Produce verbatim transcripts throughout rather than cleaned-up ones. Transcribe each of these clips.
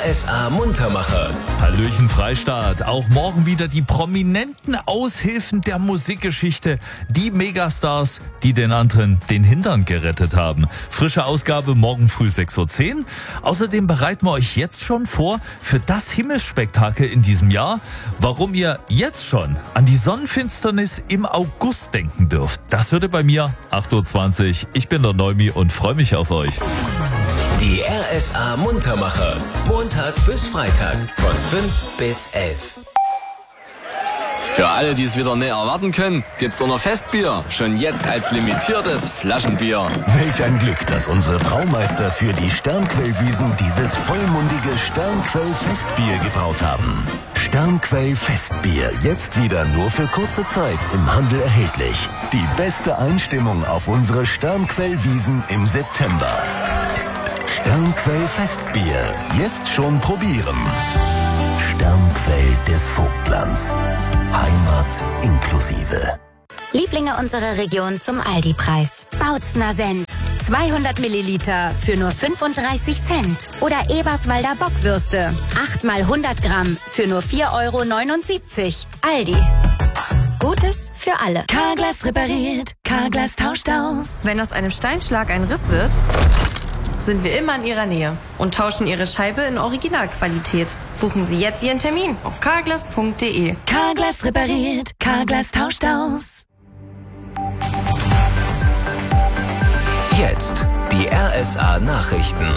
R S A Muntermacher. Hallöchen Freistaat, auch morgen wieder die prominenten Aushilfen der Musikgeschichte, die Megastars, die den anderen den Hintern gerettet haben. Frische Ausgabe morgen früh sechs Uhr zehn. Außerdem bereiten wir euch jetzt schon vor für das Himmelsspektakel in diesem Jahr. Warum ihr jetzt schon an die Sonnenfinsternis im August denken dürft, das hört ihr bei mir, acht Uhr zwanzig. Ich bin der Neumi und freue mich auf euch. Die R S A Muntermacher. Montag bis Freitag von fünf bis elf. Für alle, die es wieder nicht erwarten können, gibt's auch noch Festbier. Schon jetzt als limitiertes Flaschenbier. Welch ein Glück, dass unsere Braumeister für die Sternquellwiesen dieses vollmundige Sternquell-Festbier gebraut haben. Sternquell-Festbier, jetzt wieder nur für kurze Zeit im Handel erhältlich. Die beste Einstimmung auf unsere Sternquellwiesen im September. Sternquell-Festbier, jetzt schon probieren. Sternquell des Vogtlands. Heimat inklusive. Lieblinge unserer Region zum Aldi-Preis. Bautzner Senf. zweihundert Milliliter für nur fünfunddreißig Cent. Oder Eberswalder Bockwürste. acht mal hundert Gramm für nur vier Euro neunundsiebzig. Aldi. Gutes für alle. Carglass repariert. Carglass tauscht aus. Wenn aus einem Steinschlag ein Riss wird, sind wir immer in Ihrer Nähe und tauschen Ihre Scheibe in Originalqualität. Buchen Sie jetzt Ihren Termin auf carglass punkt de. Carglass repariert. Carglass tauscht aus. Jetzt die R S A Nachrichten.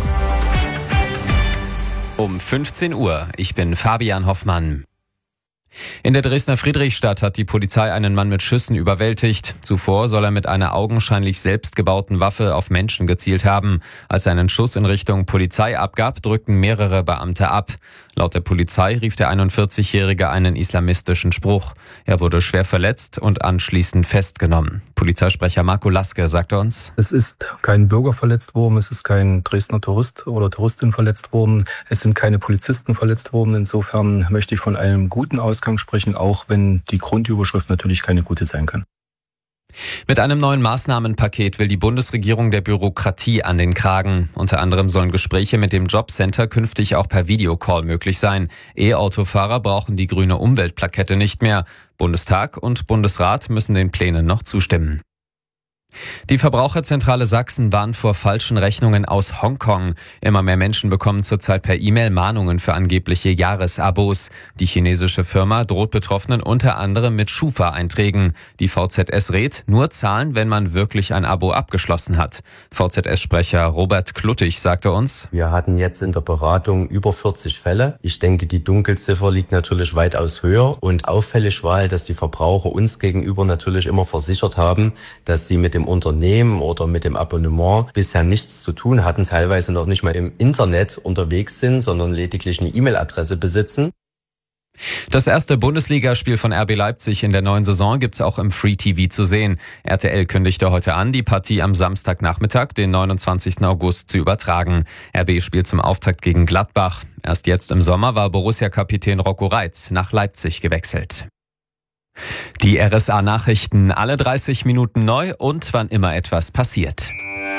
Um fünfzehn Uhr. Ich bin Fabian Hoffmann. In der Dresdner Friedrichstadt hat die Polizei einen Mann mit Schüssen überwältigt. Zuvor soll er mit einer augenscheinlich selbstgebauten Waffe auf Menschen gezielt haben. Als er einen Schuss in Richtung Polizei abgab, drückten mehrere Beamte ab. Laut der Polizei rief der einundvierzigjährige einen islamistischen Spruch. Er wurde schwer verletzt und anschließend festgenommen. Polizeisprecher Marco Laske sagte uns: Es ist kein Bürger verletzt worden, es ist kein Dresdner Tourist oder Touristin verletzt worden, es sind keine Polizisten verletzt worden. Insofern möchte ich von einem guten Ausgang sprechen, auch wenn die Grundüberschrift natürlich keine gute sein kann. Mit einem neuen Maßnahmenpaket will die Bundesregierung der Bürokratie an den Kragen. Unter anderem sollen Gespräche mit dem Jobcenter künftig auch per Videocall möglich sein. E-Autofahrer brauchen die grüne Umweltplakette nicht mehr. Bundestag und Bundesrat müssen den Plänen noch zustimmen. Die Verbraucherzentrale Sachsen warnt vor falschen Rechnungen aus Hongkong. Immer mehr Menschen bekommen zurzeit per E-Mail Mahnungen für angebliche Jahresabos. Die chinesische Firma droht Betroffenen unter anderem mit Schufa-Einträgen. Die V Z S rät, nur zahlen, wenn man wirklich ein Abo abgeschlossen hat. V Z S-Sprecher Robert Kluttig sagte uns: Wir hatten jetzt in der Beratung über vierzig Fälle. Ich denke, die Dunkelziffer liegt natürlich weitaus höher. Und auffällig war halt, dass die Verbraucher uns gegenüber natürlich immer versichert haben, dass sie mit dem Unternehmen oder mit dem Abonnement bisher nichts zu tun hatten, teilweise noch nicht mal im Internet unterwegs sind, sondern lediglich eine E-Mail-Adresse besitzen. Das erste Bundesligaspiel von R B Leipzig in der neuen Saison gibt's auch im Free T V zu sehen. R T L kündigte heute an, die Partie am Samstagnachmittag, den neunundzwanzigsten August, zu übertragen. R B spielt zum Auftakt gegen Gladbach. Erst jetzt im Sommer war Borussia-Kapitän Rocco Reitz nach Leipzig gewechselt. Die R S A-Nachrichten alle dreißig Minuten neu und wann immer etwas passiert.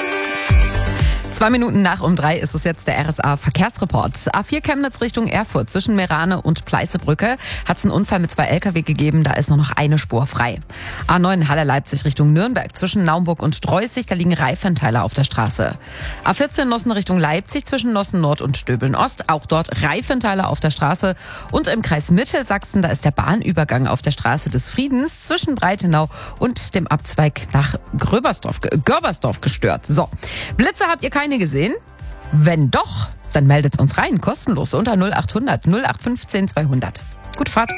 Zwei Minuten nach um drei ist es jetzt der R S A-Verkehrsreport. A vier Chemnitz Richtung Erfurt zwischen Merane und Pleißebrücke hat es einen Unfall mit zwei L K W gegeben, da ist nur noch eine Spur frei. A neun Halle Leipzig Richtung Nürnberg zwischen Naumburg und Dreußig, da liegen Reifenteile auf der Straße. A vierzehn Nossen Richtung Leipzig zwischen Nossen Nord und Döbeln Ost, auch dort Reifenteile auf der Straße. Und im Kreis Mittelsachsen, da ist der Bahnübergang auf der Straße des Friedens zwischen Breitenau und dem Abzweig nach Gröbersdorf, Görbersdorf gestört. So, Blitze habt ihr keine gesehen? Wenn doch, dann meldet uns rein, kostenlos unter null acht hundert null acht fünfzehn zweihundert. Gute Fahrt.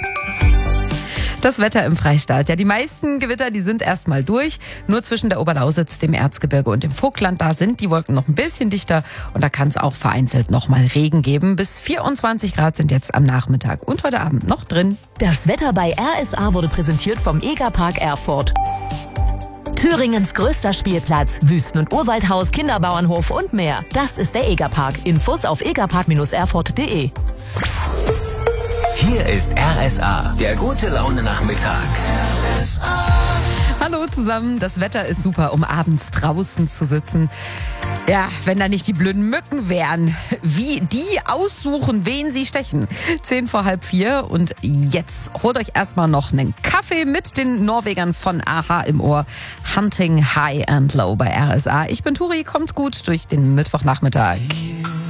Das Wetter im Freistaat. Ja, die meisten Gewitter, die sind erstmal durch. Nur zwischen der Oberlausitz, dem Erzgebirge und dem Vogtland, da sind die Wolken noch ein bisschen dichter und da kann es auch vereinzelt nochmal Regen geben. Bis vierundzwanzig Grad sind jetzt am Nachmittag und heute Abend noch drin. Das Wetter bei R S A wurde präsentiert vom Egerpark Erfurt. Thüringens größter Spielplatz, Wüsten- und Urwaldhaus, Kinderbauernhof und mehr. Das ist der Egerpark. Infos auf egerpark Bindestrich erfurt punkt de. Hier ist R S A, der gute Laune Nachmittag. R S A. Hallo zusammen, das Wetter ist super, um abends draußen zu sitzen. Ja, wenn da nicht die blöden Mücken wären. Wie die aussuchen, wen sie stechen. Zehn vor halb vier und jetzt holt euch erstmal noch einen Kaffee mit den Norwegern von Aha im Ohr. Hunting High and Low bei R S A. Ich bin Turi, kommt gut durch den Mittwochnachmittag.